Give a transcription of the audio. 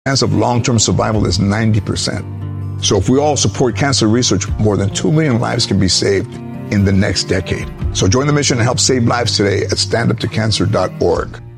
chance of long-term survival is 90%. So if we all support cancer research, more than 2 million lives can be saved in the next decade. So join the mission and help save lives today at standuptocancer.org.